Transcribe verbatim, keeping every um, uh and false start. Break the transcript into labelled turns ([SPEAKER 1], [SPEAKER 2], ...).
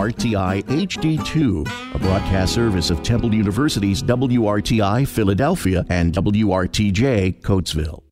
[SPEAKER 1] R T I H D two, a broadcast service of Temple University's W R T I Philadelphia and W R T J Coatesville.